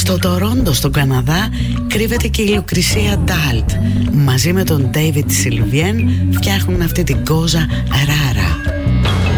Στο Τορόντο, στον Καναδά, κρύβεται και η Λουκρυσία Ντάλτ. Μαζί με τον David Sylvian φτιάχνουν αυτή την κόζα Rai.